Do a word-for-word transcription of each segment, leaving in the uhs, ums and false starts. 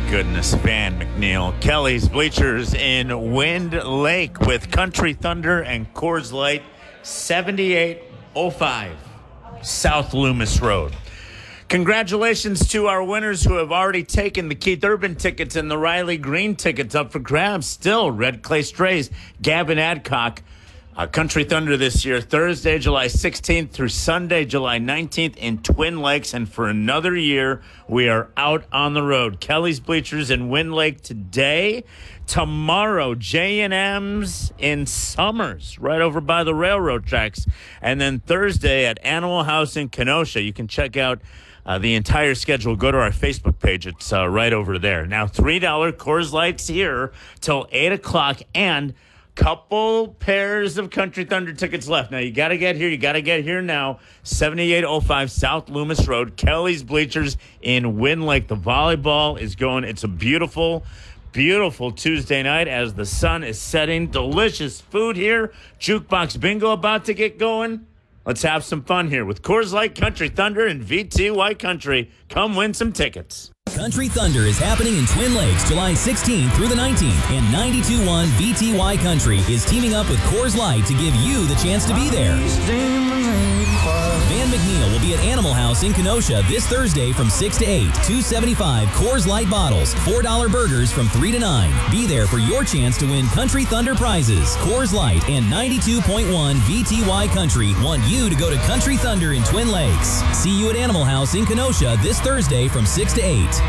goodness, Van McNeil. Kelly's Bleachers in Wind Lake with Country Thunder and Coors Light, seventy-eight oh five South Loomis Road. Congratulations to our winners who have already taken the Keith Urban tickets and the Riley Green tickets up for grabs. Still, Red Clay Strays, Gavin Adcock. Uh, Country Thunder this year, Thursday, July sixteenth through Sunday, July nineteenth in Twin Lakes. And for another year, we are out on the road. Kelly's Bleachers in Wind Lake today. Tomorrow, J and M's in Summers, right over by the railroad tracks. And then Thursday at Animal House in Kenosha. You can check out uh, the entire schedule. Go to our Facebook page. It's uh, right over there. Now, three dollars Coors Lights here till eight o'clock. And couple pairs of Country Thunder tickets left. Now, you got to get here. You got to get here now. seventy-eight oh five South Loomis Road, Kelly's Bleachers in Wind Lake. The volleyball is going. It's a beautiful, beautiful Tuesday night as the sun is setting. Delicious food here. Jukebox bingo about to get going. Let's have some fun here with Coors Light, Country Thunder, and V T Y Country. Come win some tickets. Country Thunder is happening in Twin Lakes July sixteenth through the nineteenth, and ninety-two point one V T Y Country is teaming up with Coors Light to give you the chance to be there. Van McNeil will be at Animal House in Kenosha this Thursday from six to eight. two seventy-five Coors Light bottles, four dollar burgers from three to nine. Be there for your chance to win Country Thunder prizes. Coors Light and ninety-two point one V T Y Country want you to go to Country Thunder in Twin Lakes. See you at Animal House in Kenosha this Thursday from six to eight.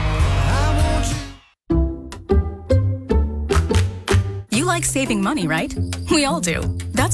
You like saving money, right? We all do. That's